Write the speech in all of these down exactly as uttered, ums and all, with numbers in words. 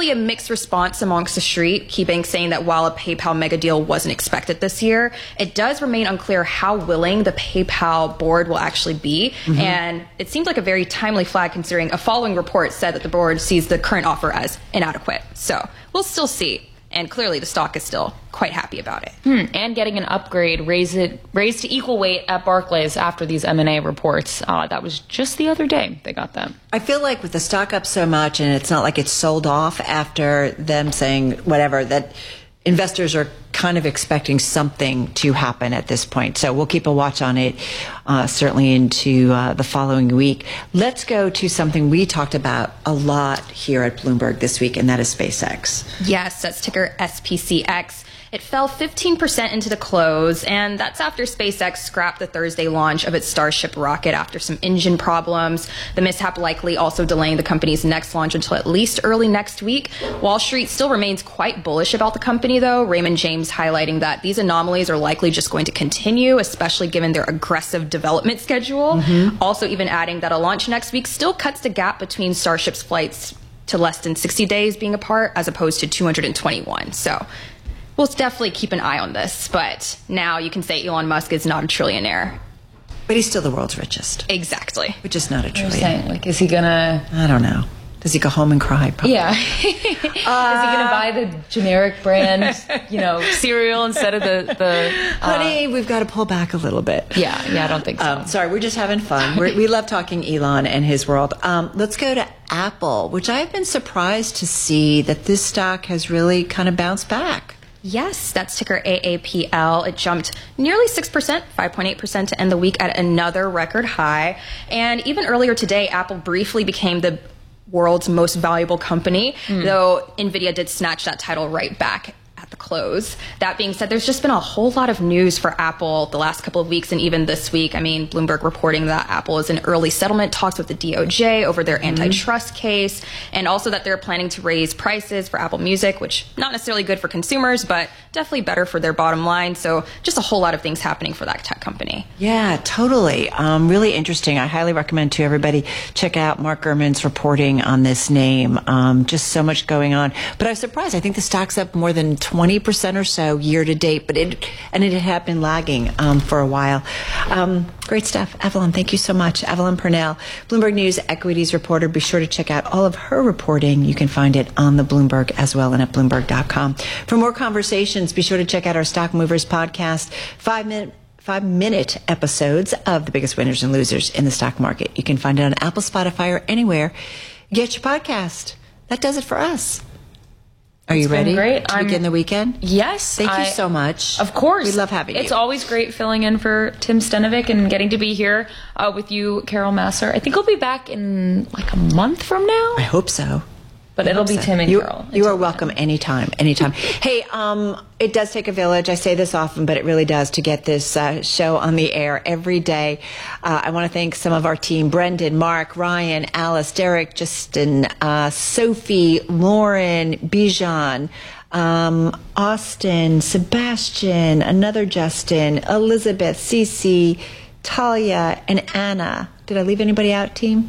definitely a mixed response amongst the street. KeyBank saying that while a PayPal mega deal wasn't expected this year, it does remain unclear how willing the PayPal board will actually be. Mm-hmm. And it seems like a very timely flag considering a following report said that the board sees the current offer as inadequate. So we'll still see. And clearly the stock is still quite happy about it. Hmm. And getting an upgrade, raise it, raised to equal weight at Barclays after these M and A reports. Uh, that was just the other day they got that. I feel like with the stock up so much, and it's not like it's sold off after them saying whatever, that investors are kind of expecting something to happen at this point. So we'll keep a watch on it, uh, certainly into uh, the following week. Let's go to something we talked about a lot here at Bloomberg this week, and that is SpaceX. Yes, that's ticker S P C X. It fell fifteen percent into the close, and that's after SpaceX scrapped the Thursday launch of its Starship rocket after some engine problems. The mishap likely also delaying the company's next launch until at least early next week. Wall Street still remains quite bullish about the company, though. Raymond James highlighting that these anomalies are likely just going to continue, especially given their aggressive development schedule. Mm-hmm. Also even adding that a launch next week still cuts the gap between Starship's flights to less than sixty days being apart, as opposed to two hundred twenty-one. So we'll definitely keep an eye on this, but now you can say Elon Musk is not a trillionaire. But he's still the world's richest. Exactly. Which is not a trillionaire. Saying, like, is he gonna... I don't know. Does he go home and cry? Probably. Yeah. uh, is he gonna buy the generic brand, you know, cereal instead of the... the uh, Honey, we've got to pull back a little bit. Yeah, yeah, I don't think so. Um, sorry, we're just having fun. We're, we love talking Elon and his world. Um, let's go to Apple, which I've been surprised to see that this stock has really kind of bounced back. Yes, that's ticker A A P L. It jumped nearly six percent, five point eight percent to end the week at another record high. And even earlier today, Apple briefly became the world's most valuable company, mm. though NVIDIA did snatch that title right back at the close. That being said, there's just been a whole lot of news for Apple the last couple of weeks and even this week. I mean, Bloomberg reporting that Apple is in early settlement talks with the D O J over their mm-hmm. antitrust case, and also that they're planning to raise prices for Apple Music, which not necessarily good for consumers, but definitely better for their bottom line. So just a whole lot of things happening for that tech company. Yeah, totally. Um, really interesting. I highly recommend to everybody check out Mark Gurman's reporting on this name. Um, just so much going on. But I was surprised. I think the stock's up more than twenty percent or so year to date, but it and it had been lagging um, for a while. Um, great stuff. Evelyn, thank you so much. Evelyn Purnell, Bloomberg News equities reporter. Be sure to check out all of her reporting. You can find it on the Bloomberg as well and at Bloomberg dot com. For more conversations, be sure to check out our Stock Movers podcast, five minute Five minute episodes of the biggest winners and losers in the stock market. You can find it on Apple, Spotify, or anywhere you get your podcast. That does it for us. Are you ready great. to I'm, begin the weekend? Yes. Thank I, you so much. Of course. We love having you. It's always great filling in for Tim Stenovic and getting to be here uh, with you, Carol Masser. I think I'll be back in like a month from now. I hope so. But I it'll be so. Tim and you, Carol. You are welcome anytime, anytime. Hey, um, it does take a village. I say this often, but it really does to get this uh, show on the air every day. Uh, I want to thank some of our team, Brendan, Mark, Ryan, Alice, Derek, Justin, uh, Sophie, Lauren, Bijan, um, Austin, Sebastian, another Justin, Elizabeth, Cece, Talia, and Anna. Did I leave anybody out, team?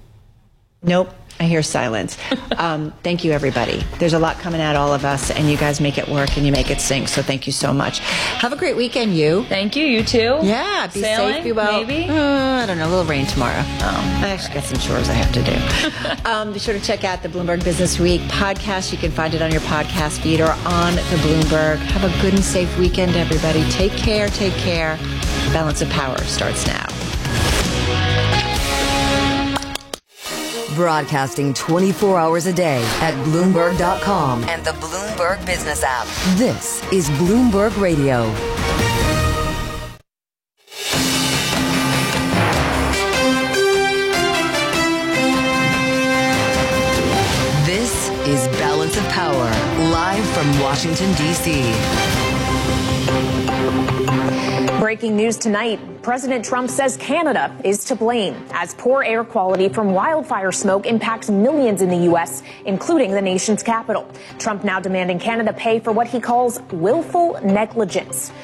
Nope. I hear silence. Um, thank you, everybody. There's a lot coming at all of us, and you guys make it work and you make it sing, so thank you so much. Have a great weekend, you. Thank you, you too. Yeah, be Sailing, safe, be well. Maybe? Uh, I don't know, a little rain tomorrow. Oh. I actually got some chores I have to do. um, be sure to check out the Bloomberg Business Week podcast. You can find it on your podcast feed or on the Bloomberg. Have a good and safe weekend, everybody. Take care, take care. Balance of Power starts now. Broadcasting twenty-four hours a day at Bloomberg dot com and the Bloomberg Business app. This is Bloomberg Radio. This is Balance of Power, live from Washington, D C Breaking news tonight. President Trump says Canada is to blame as poor air quality from wildfire smoke impacts millions in the U S, including the nation's capital. Trump now demanding Canada pay for what he calls willful negligence.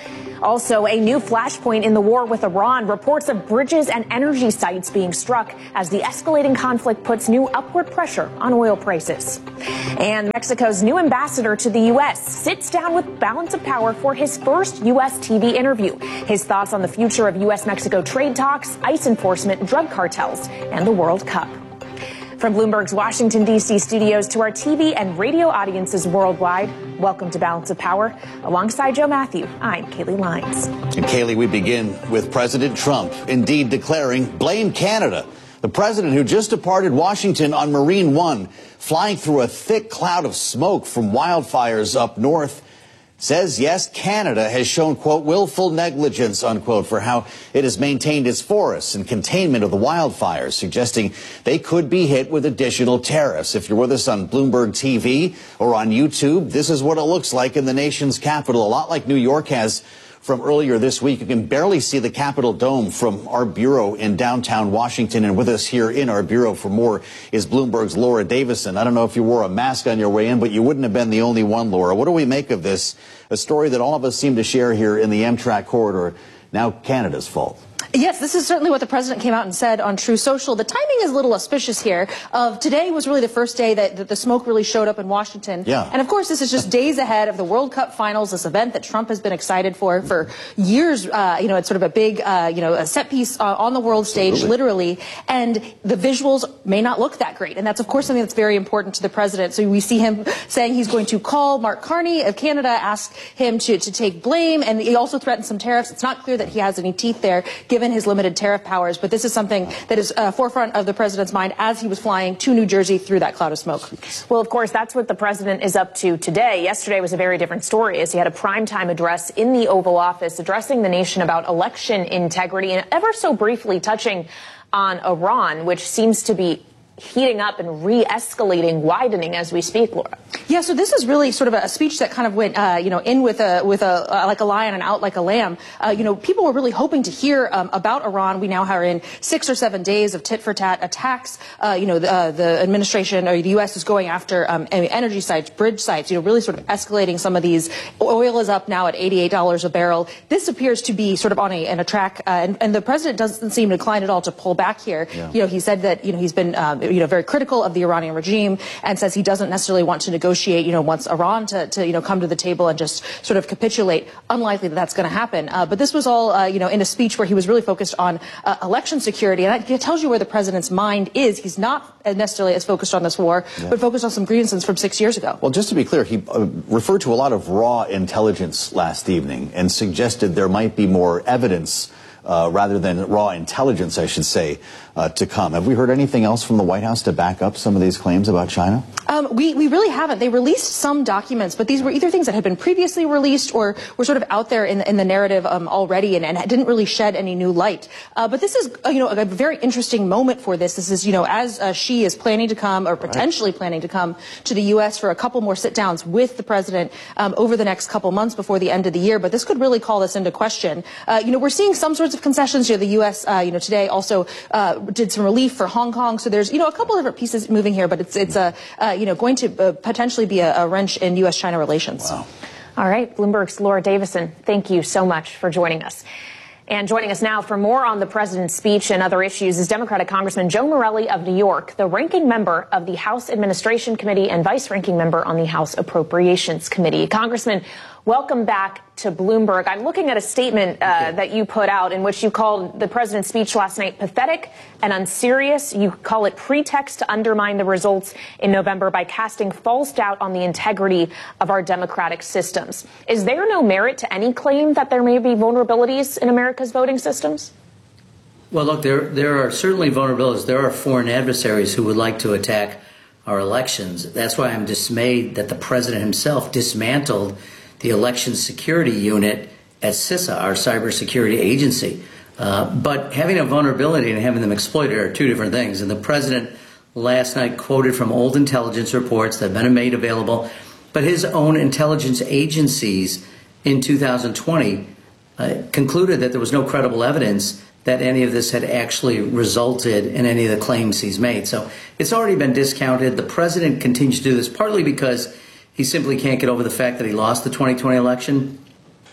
Also, a new flashpoint in the war with Iran. Reports of bridges and energy sites being struck as the escalating conflict puts new upward pressure on oil prices. And Mexico's new ambassador to the U S sits down with Balance of Power for his first U S T V interview. His thoughts on the future of U S Mexico trade talks, ICE enforcement, drug cartels, and the World Cup. From Bloomberg's Washington, D C studios to our T V and radio audiences worldwide, welcome to Balance of Power. Alongside Joe Matthew, I'm Kaylee Lyons. And Kaylee, we begin with President Trump indeed declaring blame Canada. The president who just departed Washington on Marine One, flying through a thick cloud of smoke from wildfires up north, says, yes, Canada has shown, quote, willful negligence, unquote, for how it has maintained its forests and containment of the wildfires, suggesting they could be hit with additional tariffs. If you're with us on Bloomberg T V or on YouTube, this is what it looks like in the nation's capital, a lot like New York has from earlier this week. You can barely see the Capitol Dome from our bureau in downtown Washington. And with us here in our bureau for more is Bloomberg's Laura Davison. I don't know if you wore a mask on your way in, but you wouldn't have been the only one, Laura. What do we make of this? A story that all of us seem to share here in the Amtrak corridor. Now Canada's fault. Yes, this is certainly what the president came out and said on True Social. The timing is a little auspicious here. Of today was really the first day that, that the smoke really showed up in Washington. Yeah. And of course, this is just days ahead of the World Cup finals, this event that Trump has been excited for for years. Uh, you know, it's sort of a big, uh, you know, a set piece uh, on the world stage, Absolutely. literally. And the visuals may not look that great. And that's, of course, something that's very important to the president. So we see him saying he's going to call Mark Carney of Canada, ask him to, to take blame. And he also threatened some tariffs. It's not clear that he has any teeth there, given his limited tariff powers, but this is something that is uh, forefront of the president's mind as he was flying to New Jersey through that cloud of smoke. Well, of course, that's what the president is up to today. Yesterday was a very different story as he had a primetime address in the Oval Office addressing the nation about election integrity and ever so briefly touching on Iran, which seems to be heating up and re-escalating, widening as we speak, Laura. Yeah, so this is really sort of a speech that kind of went, uh, you know, in with a with a uh, like a lion and out like a lamb. Uh, you know, people were really hoping to hear um, about Iran. We now are in six or seven days of tit for tat attacks. Uh, you know, the, uh, the administration or the U S is going after um, energy sites, bridge sites. You know, really sort of escalating some of these. Oil is up now at eighty-eight dollars a barrel. This appears to be sort of on a, on a track, uh, and, and the president doesn't seem inclined at all to pull back here. Yeah. You know, he said that you know he's been um, you know very critical of the Iranian regime and says he doesn't necessarily want to negotiate. You know, wants Iran to, to you know come to the table and just sort of capitulate. Unlikely that that's going to happen. Uh, but this was all uh, you know in a speech where he was really focused on uh, election security, and that tells you where the president's mind is. He's not necessarily as focused on this war, yeah. but focused on some grievances from six years ago. Well, just to be clear, he uh, referred to a lot of raw intelligence last evening and suggested there might be more evidence Uh, rather than raw intelligence, I should say, uh, to come. Have we heard anything else from the White House to back up some of these claims about China? Um, we, we really haven't. They released some documents, but these were either things that had been previously released or were sort of out there in, in the narrative um, already and, and didn't really shed any new light. Uh, but this is, uh, you know, a very interesting moment for this. This is, you know, as uh, Xi is planning to come or potentially right. planning to come to the U S for a couple more sit-downs with the president um, over the next couple months before the end of the year. But this could really call this into question. Uh, you know, we're seeing some sorts of concessions. You know, the U S, uh, you know, today also uh, did some relief for Hong Kong. So there's, you know, a couple of different pieces moving here, but it's, it's a, uh, you know, going to uh, potentially be a, a wrench in U S China relations. Wow. All right. Bloomberg's Laura Davison, thank you so much for joining us. And joining us now for more on the president's speech and other issues is Democratic Congressman Joe Morelle of New York, the ranking member of the House Administration Committee and vice-ranking member on the House Appropriations Committee. Congressman, welcome back to Bloomberg. I'm looking at a statement uh, that you put out in which you called the president's speech last night pathetic and unserious. You call it pretext to undermine the results in November by casting false doubt on the integrity of our democratic systems. Is there no merit to any claim that there may be vulnerabilities in America's voting systems? Well, look, there there are certainly vulnerabilities. There are foreign adversaries who would like to attack our elections. That's why I'm dismayed that the president himself dismantled the election security unit at CISA, our cybersecurity agency. Uh, but having a vulnerability and having them exploited are two different things. And the president last night quoted from old intelligence reports that have been made available, but his own intelligence agencies in two thousand twenty uh, concluded that there was no credible evidence that any of this had actually resulted in any of the claims he's made. So it's already been discounted. The president continues to do this partly because he simply can't get over the fact that he lost the twenty twenty election.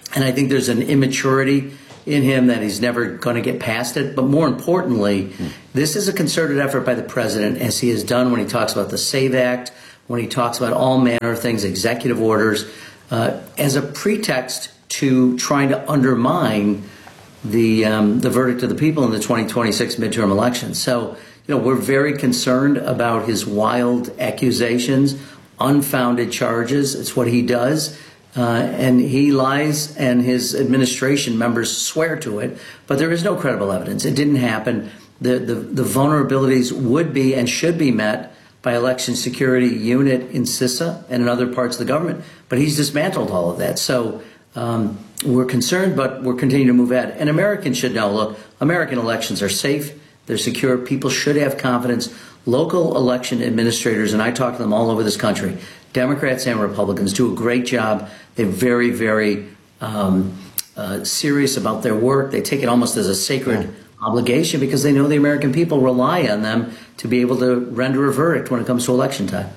And I think there's an immaturity in him that he's never going to get past it. But more importantly, mm. this is a concerted effort by the president, as he has done when he talks about the SAVE Act, when he talks about all manner of things, executive orders, uh, as a pretext to trying to undermine the um, the verdict of the people in the twenty twenty-six midterm elections. So, you know, we're very concerned about his wild accusations, unfounded charges. It's what he does. Uh, and he lies, and his administration members swear to it, but there is no credible evidence. It didn't happen. The, the, the vulnerabilities would be and should be met by election security unit in CISA and in other parts of the government, but he's dismantled all of that. So um, we're concerned, but we're continuing to move ahead. And Americans should know, look, American elections are safe, they're secure, people should have confidence. Local election administrators, and I talk to them all over this country, Democrats and Republicans, do a great job. They're very, very um, uh, serious about their work. They take it almost as a sacred yeah. obligation because they know the American people rely on them to be able to render a verdict when it comes to election time.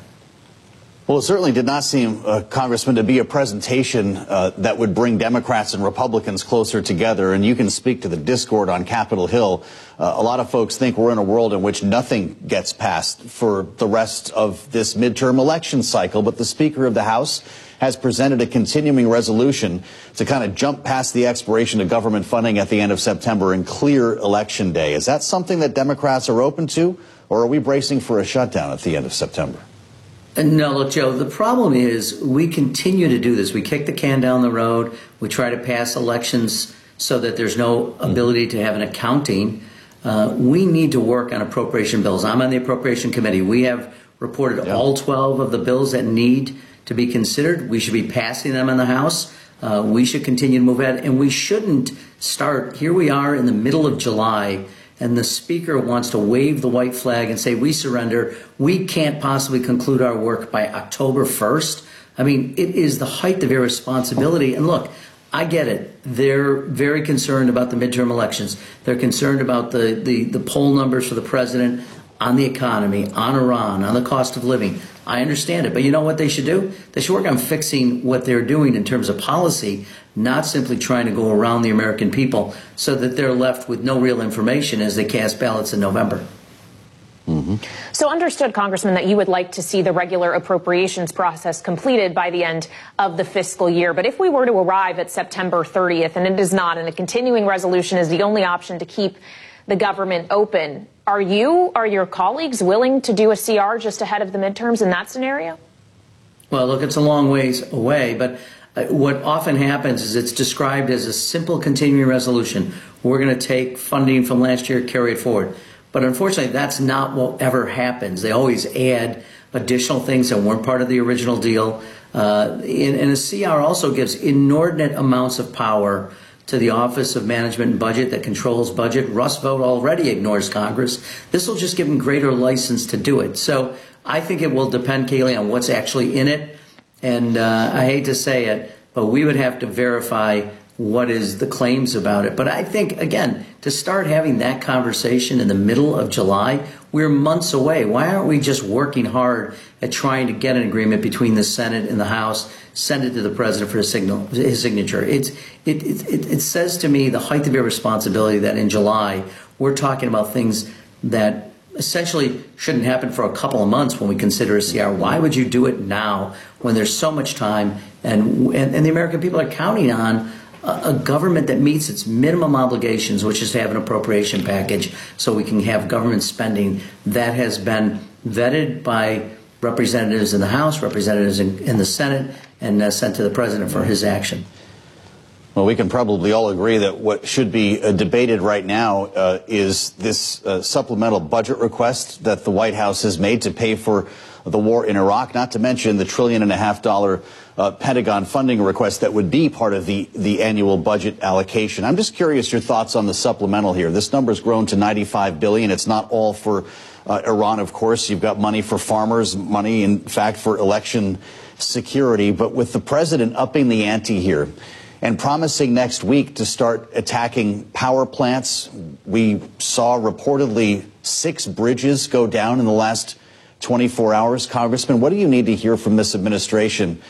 Well, it certainly did not seem, uh, Congressman, to be a presentation uh, that would bring Democrats and Republicans closer together. And you can speak to the discord on Capitol Hill. Uh, a lot of folks think we're in a world in which nothing gets passed for the rest of this midterm election cycle. But the Speaker of the House has presented a continuing resolution to kind of jump past the expiration of government funding at the end of September and clear Election Day. Is that something that Democrats are open to, or are we bracing for a shutdown at the end of September? No, look, Joe, the problem is we continue to do this. We kick the can down the road. We try to pass elections so that there's no ability to have an accounting. Uh, we need to work on appropriation bills. I'm on the Appropriation Committee. We have reported yeah. all twelve of the bills that need to be considered. We should be passing them in the House. Uh, we should continue to move ahead. And we shouldn't start. Here we are in the middle of July, and the Speaker wants to wave the white flag and say, we surrender. We can't possibly conclude our work by October first. I mean, it is the height of irresponsibility. And look, I get it. They're very concerned about the midterm elections. They're concerned about the, the, the poll numbers for the president, on the economy, on Iran, on the cost of living. I understand it. But you know what they should do? They should work on fixing what they're doing in terms of policy, not simply trying to go around the American people so that they're left with no real information as they cast ballots in November. Mm-hmm. So understood, Congressman, that you would like to see the regular appropriations process completed by the end of the fiscal year. But if we were to arrive at September thirtieth, and it is not, and a continuing resolution is the only option to keep the government open, are you, are your colleagues willing to do a C R just ahead of the midterms in that scenario? Well, look, it's a long ways away, but what often happens is it's described as a simple continuing resolution. We're going to take funding from last year, carry it forward. But unfortunately, that's not what ever happens. They always add additional things that weren't part of the original deal. Uh, and, and a C R also gives inordinate amounts of power to the Office of Management and Budget that controls budget. Russ Vought already ignores Congress. This will just give him greater license to do it. So I think it will depend, Kayleigh, on what's actually in it. And uh, I hate to say it, but we would have to verify what is the claims about it. But I think, again, to start having that conversation in the middle of July, we're months away. Why aren't we just working hard at trying to get an agreement between the Senate and the House, send it to the president for his, signal, his signature? It's, it, it, it says to me the height of irresponsibility that in July we're talking about things that essentially shouldn't happen for a couple of months when we consider a C R. Why would you do it now when there's so much time and, and, and the American people are counting on a government that meets its minimum obligations, which is to have an appropriation package so we can have government spending that has been vetted by representatives in the House, representatives in, in the Senate, and uh, sent to the president for his action. Well, we can probably all agree that what should be uh, debated right now uh, is this uh, supplemental budget request that the White House has made to pay for the war in Iraq, not to mention the trillion and a half dollar uh, Pentagon funding request that would be part of the, the annual budget allocation. I'm just curious your thoughts on the supplemental here. This number's grown to ninety-five billion dollars. It's not all for uh, Iran, of course. You've got money for farmers, money, in fact, for election security. But with the president upping the ante here and promising next week to start attacking power plants, we saw reportedly six bridges go down in the last twenty-four hours. Congressman, what do you need to hear from this administration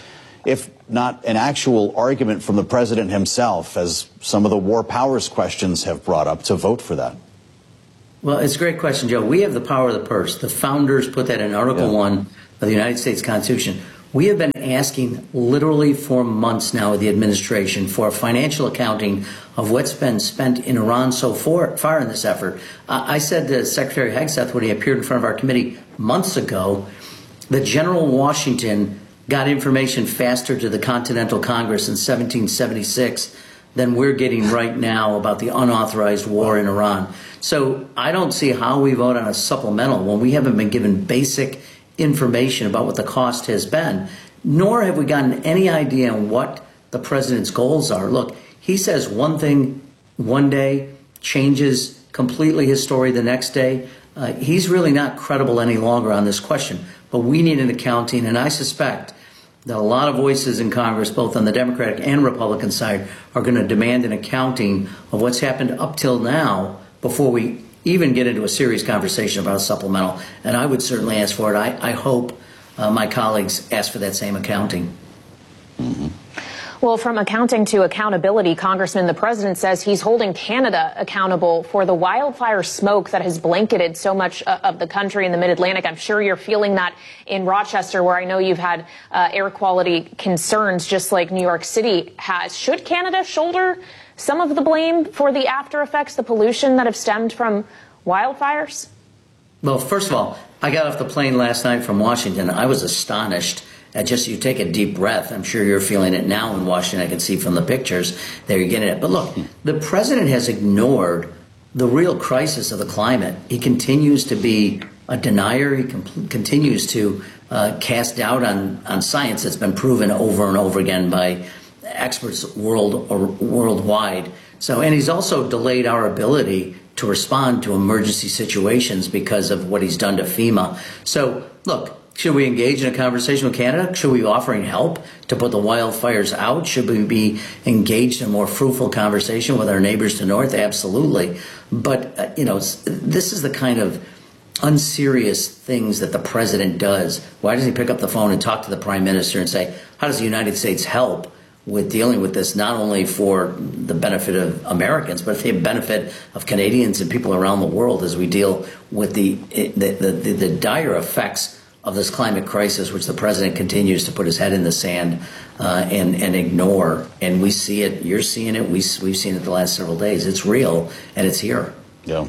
if not an actual argument from the president himself, as some of the war powers questions have brought up, to vote for that? Well, it's a great question, Joe. We have the power of the purse. The founders put that in Article yeah. one of the United States Constitution. We have been asking literally for months now with the administration for financial accounting of what's been spent in Iran so far, far in this effort. Uh, I said to Secretary Hegseth when he appeared in front of our committee months ago that General Washington got information faster to the Continental Congress in seventeen seventy-six than we're getting right now about the unauthorized war in Iran. So I don't see how we vote on a supplemental when we haven't been given basic information about what the cost has been, nor have we gotten any idea on what the president's goals are. Look, he says one thing one day, changes completely his story the next day. Uh, he's really not credible any longer on this question, but we need an accounting, and I suspect that a lot of voices in Congress, both on the Democratic and Republican side, are going to demand an accounting of what's happened up till now before we even get into a serious conversation about a supplemental. And I would certainly ask for it. I, I hope uh, my colleagues ask for that same accounting. Mm-hmm. Well, from accounting to accountability, Congressman, the president says he's holding Canada accountable for the wildfire smoke that has blanketed so much uh, of the country in the mid-Atlantic. I'm sure you're feeling that in Rochester, where I know you've had uh, air quality concerns, just like New York City has. Should Canada shoulder some of the blame for the after effects, the pollution that have stemmed from wildfires? Well, first of all, I got off the plane last night from Washington. I was astonished at just, you take a deep breath. I'm sure you're feeling it now in Washington. I can see from the pictures that you're getting it. But look, the president has ignored the real crisis of the climate. He continues to be a denier. He com- continues to uh, cast doubt on, on science that's been proven over and over again by experts world or worldwide. So, and he's also delayed our ability to respond to emergency situations because of what he's done to FEMA. So, look, should we engage in a conversation with Canada? Should we be offering help to put the wildfires out? Should we be engaged in a more fruitful conversation with our neighbors to the north? Absolutely. But, uh, you know, this is the kind of unserious things that the president does. Why doesn't he pick up the phone and talk to the prime minister and say, how does the United States help with dealing with this, not only for the benefit of Americans, but for the benefit of Canadians and people around the world as we deal with the the, the, the, the dire effects of this climate crisis, which the president continues to put his head in the sand uh, and, and ignore. And we see it. You're seeing it. We, we've seen it the last several days. It's real, and it's here. Yeah.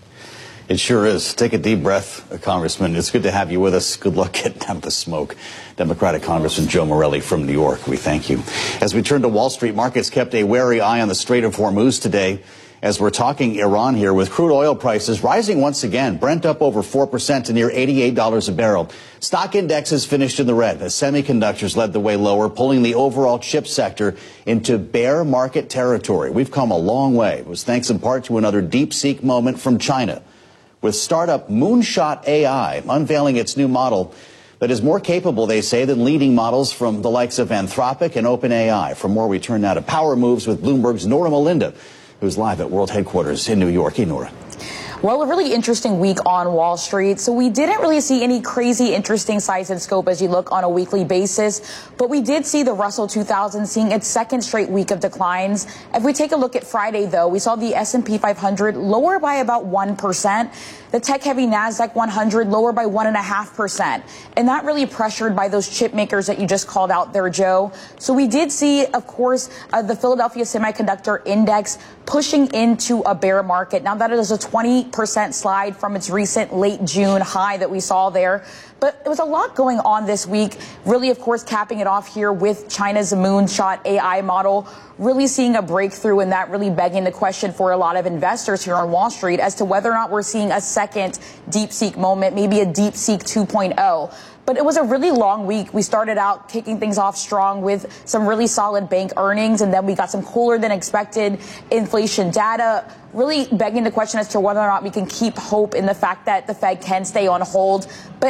It sure is. Take a deep breath, Congressman. It's good to have you with us. Good luck getting out of the smoke. Democratic Congressman Joe Morelle from New York, we thank you. As we turn to Wall Street, markets kept a wary eye on the Strait of Hormuz today. As we're talking Iran here, with crude oil prices rising once again, Brent up over four percent to near eighty-eight dollars a barrel. Stock indexes finished in the red as semiconductors led the way lower, pulling the overall chip sector into bear market territory. We've come a long way. It was thanks in part to another DeepSeek moment from China, with startup Moonshot A I unveiling its new model that is more capable, they say, than leading models from the likes of Anthropic and OpenAI. For more, we turn now to Power Moves with Bloomberg's Nora Melinda, who's live at World Headquarters in New York. Hey, Nora. Well, a really interesting week on Wall Street. So we didn't really see any crazy interesting size and scope as you look on a weekly basis, but we did see the Russell two thousand seeing its second straight week of declines. If we take a look at Friday, though, we saw the S and P five hundred lower by about one percent. The tech-heavy NASDAQ one hundred lower by one point five percent. And that really pressured by those chip makers that you just called out there, Joe. So we did see, of course, uh, the Philadelphia Semiconductor Index pushing into a bear market. Now, that is a twenty percent slide from its recent late June high that we saw there. But there was a lot going on this week, really, of course, capping it off here with China's Moonshot A I model, really seeing a breakthrough, and that really begging the question for a lot of investors here on Wall Street as to whether or not we're seeing a second DeepSeek moment, maybe a DeepSeek two point oh. But it was a really long week. We started out kicking things off strong with some really solid bank earnings, and then we got some cooler than expected inflation data, really begging the question as to whether or not we can keep hope in the fact that the Fed can stay on hold. But in the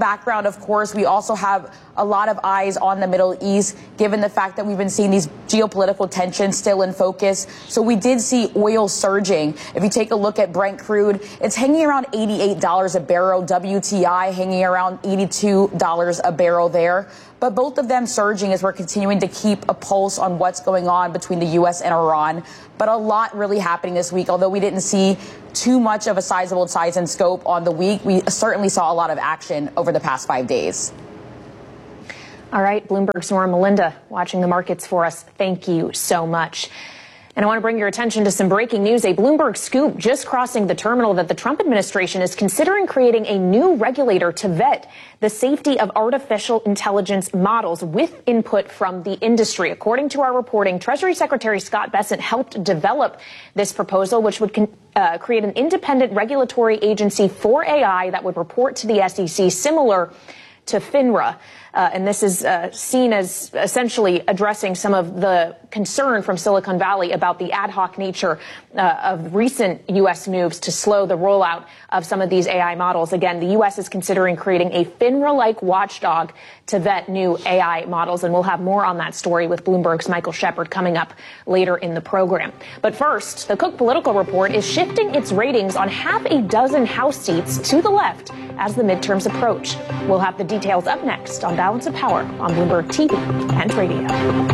background, of course, we also have a lot of eyes on the Middle East, given the fact that we've been seeing these geopolitical tensions still in focus. So we did see oil surging. If you take a look at Brent crude, it's hanging around eighty-eight dollars a barrel. W T I hanging around eighty-two dollars a barrel there. But both of them surging as we're continuing to keep a pulse on what's going on between the U S and Iran. But a lot really happening this week. Although we didn't see too much of a sizable size and scope on the week, we certainly saw a lot of action over the past five days. All right, Bloomberg's Nora Melinda watching the markets for us. Thank you so much. And I want to bring your attention to some breaking news. A Bloomberg scoop just crossing the terminal that the Trump administration is considering creating a new regulator to vet the safety of artificial intelligence models with input from the industry. According to our reporting, Treasury Secretary Scott Bessent helped develop this proposal, which would con- uh, create an independent regulatory agency for A I that would report to the S E C, similar to FINRA. Uh, and this is uh, seen as essentially addressing some of the concern from Silicon Valley about the ad hoc nature uh, of recent U S moves to slow the rollout of some of these A I models. Again, the U S is considering creating a FINRA-like watchdog to vet new A I models, and we'll have more on that story with Bloomberg's Michael Shepard coming up later in the program. But first, the Cook Political Report is shifting its ratings on half a dozen House seats to the left as the midterms approach. We'll have the details up next on Balance of Power on Bloomberg T V and radio.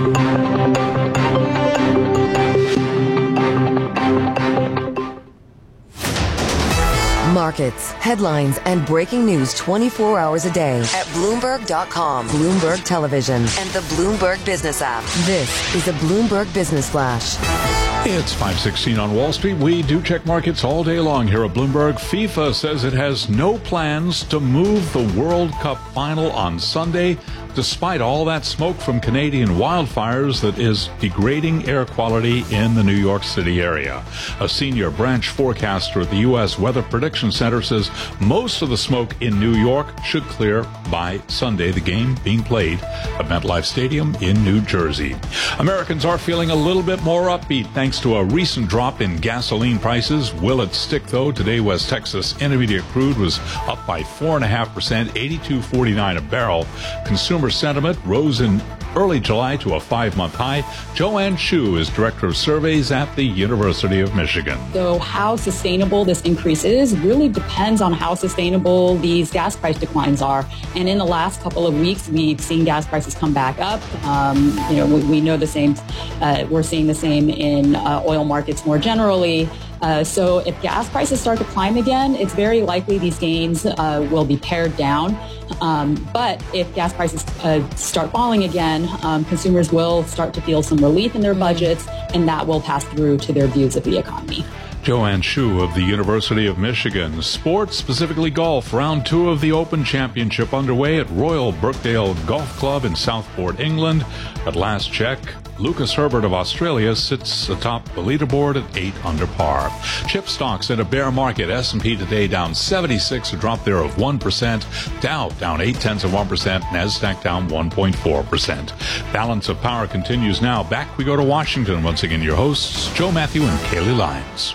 Markets, headlines, and breaking news twenty-four hours a day at Bloomberg dot com, Bloomberg Television, and the Bloomberg Business app. This is the Bloomberg Business Flash. It's five sixteen on Wall Street. We do check markets all day long here at Bloomberg. FIFA says it has no plans to move the World Cup final on Sunday, despite all that smoke from Canadian wildfires that is degrading air quality in the New York City area. A senior branch forecaster at the U S Weather Prediction Center says most of the smoke in New York should clear by Sunday, the game being played at MetLife Stadium in New Jersey. Americans are feeling a little bit more upbeat thanks to a recent drop in gasoline prices. Will it stick, though? Today, West Texas Intermediate crude was up by four point five percent, eighty-two forty-nine a barrel. Consumer sentiment rose in early July to a five-month high. Joanne Shu is Director of Surveys at the University of Michigan. So how sustainable this increase is really depends on how sustainable these gas price declines are. And in the last couple of weeks, we've seen gas prices come back up. Um, you know, we, we know the same. Uh, we're seeing the same in uh, oil markets more generally. Uh, so if gas prices start to climb again, it's very likely these gains uh, will be pared down. Um, but if gas prices uh, start falling again, um, consumers will start to feel some relief in their budgets, and that will pass through to their views of the economy. Joanne Shu of the University of Michigan. Sports, specifically golf. Round two of the Open Championship underway at Royal Birkdale Golf Club in Southport, England. At last check, Lucas Herbert of Australia sits atop the leaderboard at eight under par. Chip stocks in a bear market. S and P today down seventy-six, a drop there of one percent. Dow down eight tenths of one percent. NASDAQ down one point four percent. Balance of Power continues now. Back we go to Washington. Once again, your hosts, Joe Matthew and Kaylee Lyons.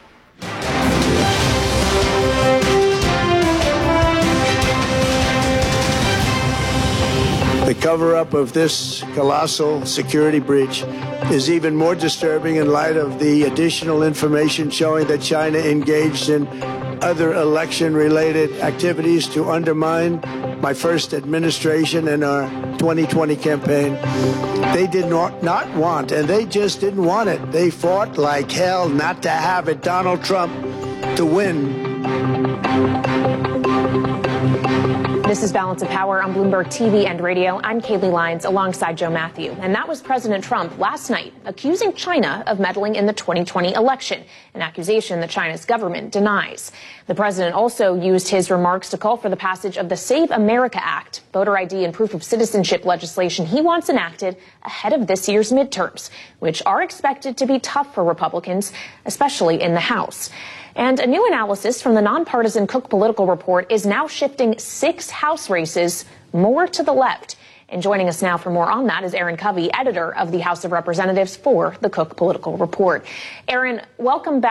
The cover-up of this colossal security breach is even more disturbing in light of the additional information showing that China engaged in other election-related activities to undermine my first administration and our twenty twenty campaign. They did not, not want, and they just didn't want it. They fought like hell not to have it, Donald Trump, to win. This is Balance of Power on Bloomberg T V and radio. I'm Kaylee Lyons alongside Joe Matthew. And that was President Trump last night accusing China of meddling in the twenty twenty election, an accusation that China's government denies. The president also used his remarks to call for the passage of the Save America Act, voter I D and proof of citizenship legislation he wants enacted ahead of this year's midterms, which are expected to be tough for Republicans, especially in the House. And a new analysis from the nonpartisan Cook Political Report is now shifting six House races more to the left. And joining us now for more on that is Aaron Covey, editor of the House of Representatives for the Cook Political Report. Aaron, welcome back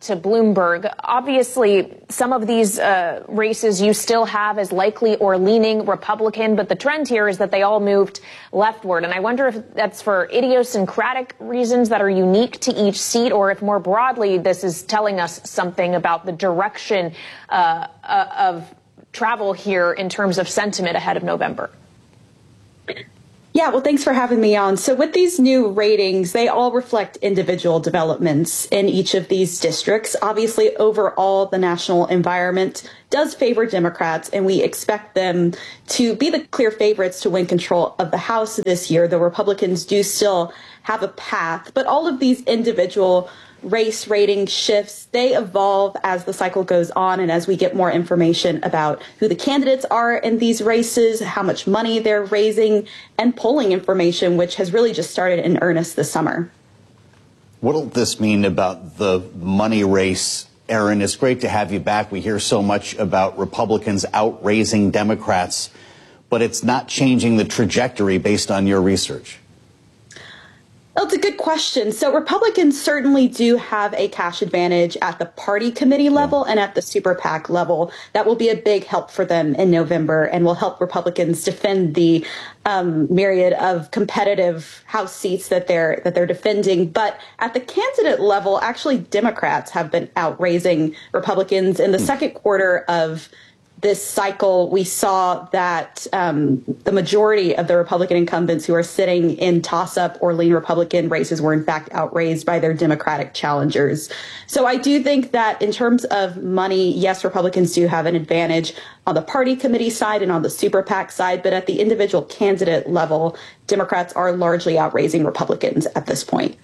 to Bloomberg. Obviously, some of these uh, races you still have as likely or leaning Republican, but the trend here is that they all moved leftward. And I wonder if that's for idiosyncratic reasons that are unique to each seat, or if more broadly this is telling us something about the direction uh, uh, of travel here in terms of sentiment ahead of November. Yeah, well, thanks for having me on. So with these new ratings, they all reflect individual developments in each of these districts. Obviously, overall, the national environment does favor Democrats, and we expect them to be the clear favorites to win control of the House this year, though Republicans do still have a path. But all of these individual race rating shifts, they evolve as the cycle goes on and as we get more information about who the candidates are in these races, how much money they're raising, and polling information, which has really just started in earnest this summer. What'll this mean about the money race? Aaron, it's great to have you back. We hear so much about Republicans outraising Democrats, but it's not changing the trajectory based on your research. Well, it's a good question. So Republicans certainly do have a cash advantage at the party committee level and at the super PAC level. That will be a big help for them in November and will help Republicans defend the um, myriad of competitive House seats that they're that they're defending. But at the candidate level, actually, Democrats have been outraising Republicans in the second quarter of this cycle. We saw that um, the majority of the Republican incumbents who are sitting in toss-up or lean Republican races were in fact outraised by their Democratic challengers. So I do think that in terms of money, yes, Republicans do have an advantage on the party committee side and on the super PAC side, but at the individual candidate level, Democrats are largely outraising Republicans at this point.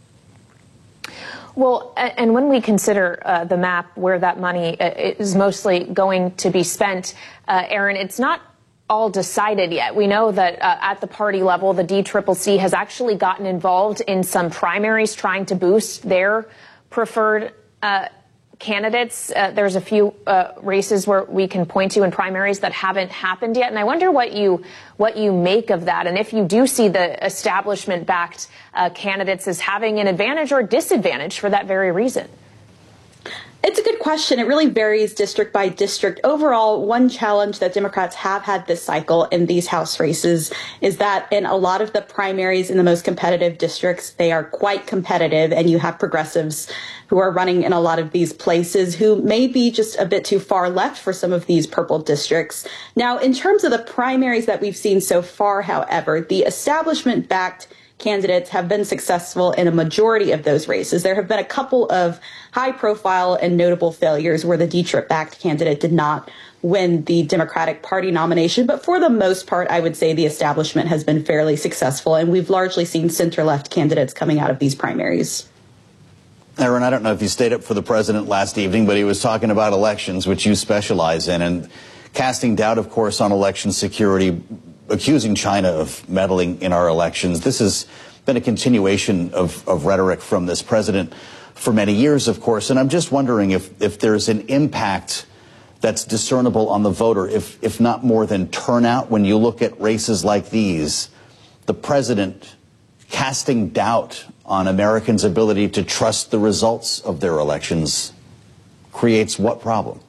Well, and when we consider uh, the map where that money is mostly going to be spent, uh, Aaron, it's not all decided yet. We know that uh, at the party level, the D C C C has actually gotten involved in some primaries trying to boost their preferred uh, candidates. Uh, there's a few uh, races where we can point to in primaries that haven't happened yet. And I wonder what you what you make of that. And if you do see the establishment-backed uh, candidates as having an advantage or disadvantage for that very reason. It's a good question. It really varies district by district. Overall, one challenge that Democrats have had this cycle in these House races is that in a lot of the primaries in the most competitive districts, they are quite competitive, and you have progressives who are running in a lot of these places who may be just a bit too far left for some of these purple districts. Now, in terms of the primaries that we've seen so far, however, the establishment-backed candidates have been successful in a majority of those races. There have been a couple of high-profile and notable failures where the D C C C-backed candidate did not win the Democratic Party nomination. But for the most part, I would say the establishment has been fairly successful, and we've largely seen center-left candidates coming out of these primaries. Aaron, I don't know if you stayed up for the president last evening, but he was talking about elections, which you specialize in, and casting doubt, of course, on election security, accusing China of meddling in our elections. This has been a continuation of, of rhetoric from this president for many years, of course. And I'm just wondering if, if there's an impact that's discernible on the voter, if, if not more than turnout, when you look at races like these, the president casting doubt on Americans' ability to trust the results of their elections creates what problem?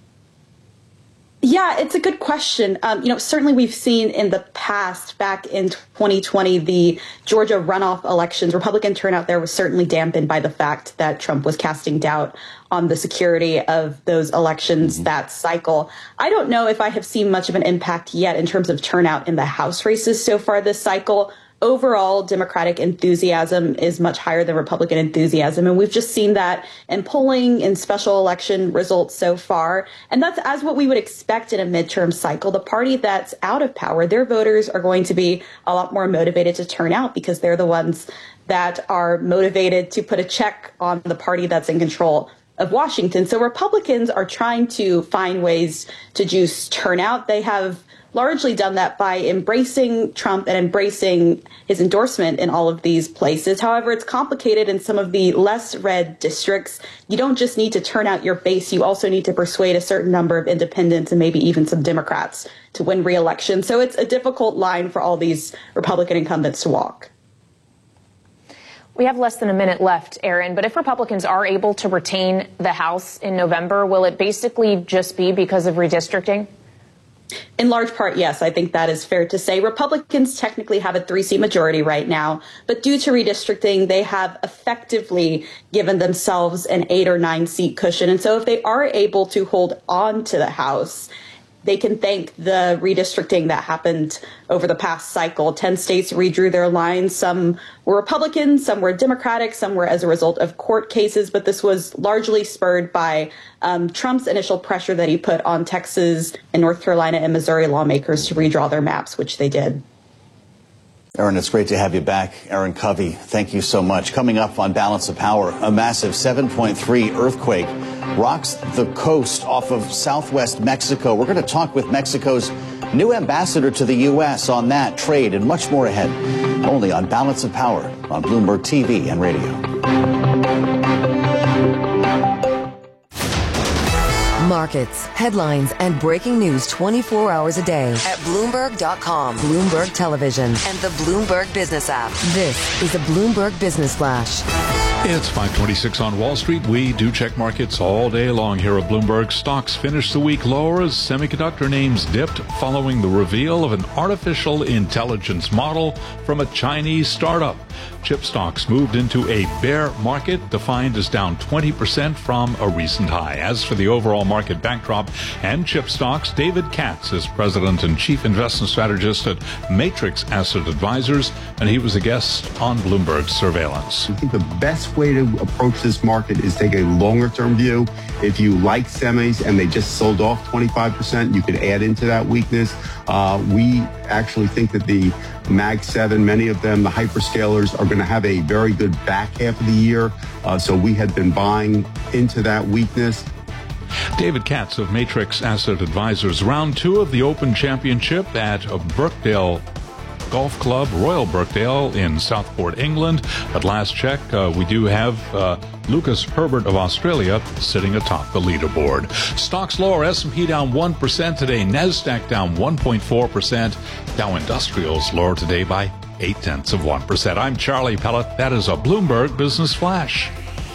Yeah, it's a good question. Um, you know, certainly we've seen in the past, back in twenty twenty, the Georgia runoff elections, Republican turnout there was certainly dampened by the fact that Trump was casting doubt on the security of those elections mm-hmm. that cycle. I don't know if I have seen much of an impact yet in terms of turnout in the House races so far this cycle. Overall, Democratic enthusiasm is much higher than Republican enthusiasm. And we've just seen that in polling in special election results so far. And that's as what we would expect in a midterm cycle. The party that's out of power, their voters are going to be a lot more motivated to turn out because they're the ones that are motivated to put a check on the party that's in control of Washington. So Republicans are trying to find ways to juice turnout. They have largely done that by embracing Trump and embracing his endorsement in all of these places. However, it's complicated in some of the less red districts. You don't just need to turn out your base. You also need to persuade a certain number of independents and maybe even some Democrats to win re-election. So it's a difficult line for all these Republican incumbents to walk. We have less than a minute left, Aaron, but if Republicans are able to retain the House in November, will it basically just be because of redistricting? In large part, yes, I think that is fair to say. Republicans technically have a three-seat majority right now, but due to redistricting, they have effectively given themselves an eight or nine seat cushion. And so if they are able to hold on to the House, they can thank the redistricting that happened over the past cycle. Ten states redrew their lines. Some were Republican, some were Democratic, some were as a result of court cases. But this was largely spurred by um, Trump's initial pressure that he put on Texas and North Carolina and Missouri lawmakers to redraw their maps, which they did. Aaron, it's great to have you back. Aaron Covey, thank you so much. Coming up on Balance of Power, a massive seven point three earthquake rocks the coast off of southwest Mexico. We're going to talk with Mexico's new ambassador to the U S on that, trade, and much more ahead. Only on Balance of Power on Bloomberg T V and radio. Markets, headlines, and breaking news twenty-four hours a day at Bloomberg dot com, Bloomberg Television, and the Bloomberg Business app. This is a Bloomberg Business Flash. It's five twenty-six on Wall Street. We do check markets all day long here at Bloomberg. Stocks finished the week lower as semiconductor names dipped following the reveal of an artificial intelligence model from a Chinese startup. Chip stocks moved into a bear market, defined as down twenty percent from a recent high. As for the overall market backdrop and chip stocks, David Katz is president and chief investment strategist at Matrix Asset Advisors, and he was a guest on Bloomberg Surveillance. I think the best way to approach this market is take a longer-term view. If you like semis and they just sold off twenty-five percent, you could add into that weakness. Uh, we actually think that the Mag seven, many of them, the hyperscalers, are going to have a very good back half of the year. Uh, so we had been buying into that weakness. David Katz of Matrix Asset Advisors. Round two of the Open Championship at Birkdale Golf Club, Royal Birkdale in Southport, England. At last check, uh, we do have uh, Lucas Herbert of Australia sitting atop the leaderboard. Stocks lower, S and P down one percent today, NASDAQ down one point four percent, Dow Industrials lower today by eight tenths of one percent. I'm Charlie Pellet. That is a Bloomberg Business Flash.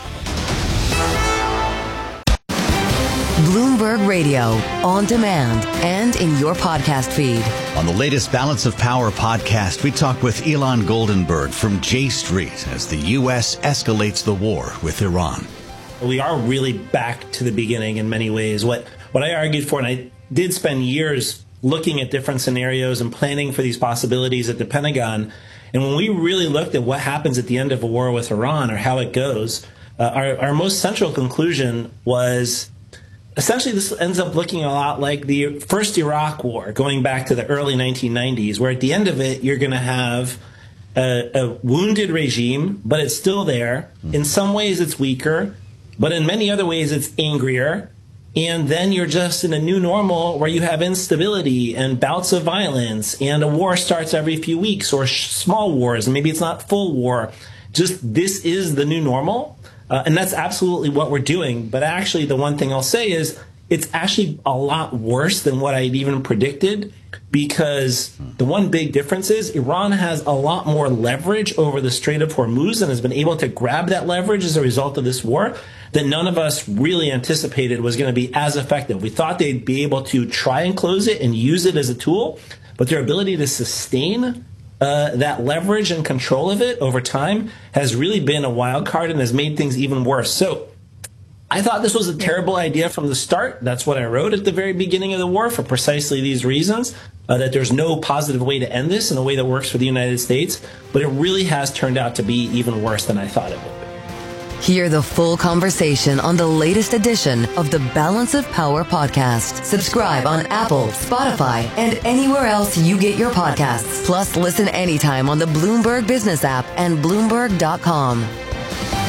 Bloomberg Radio, on demand and in your podcast feed. On the latest Balance of Power podcast, we talk with Elon Goldenberg from J Street as the U S escalates the war with Iran. We are really back to the beginning in many ways. What what I argued for, and I did spend years looking at different scenarios and planning for these possibilities at the Pentagon. And when we really looked at what happens at the end of a war with Iran or how it goes, uh, our, our most central conclusion was essentially this ends up looking a lot like the first Iraq war, going back to the early nineteen nineties, where at the end of it, you're going to have a, a wounded regime, but it's still there. In some ways, it's weaker, but in many other ways, it's angrier. And then you're just in a new normal where you have instability and bouts of violence, and a war starts every few weeks, or sh- small wars, and maybe it's not full war. Just this is the new normal. Uh, and that's absolutely what we're doing. But actually, the one thing I'll say is it's actually a lot worse than what I'd even predicted, because the one big difference is Iran has a lot more leverage over the Strait of Hormuz and has been able to grab that leverage as a result of this war that none of us really anticipated was going to be as effective. We thought they'd be able to try and close it and use it as a tool, but their ability to sustain Uh, that leverage and control of it over time has really been a wild card and has made things even worse. So I thought this was a terrible idea from the start. That's what I wrote at the very beginning of the war for precisely these reasons, uh, that there's no positive way to end this in a way that works for the United States. But it really has turned out to be even worse than I thought it would be. Hear the full conversation on the latest edition of the Balance of Power podcast. Subscribe on Apple, Spotify, and anywhere else you get your podcasts. Plus, listen anytime on the Bloomberg Business app and Bloomberg dot com.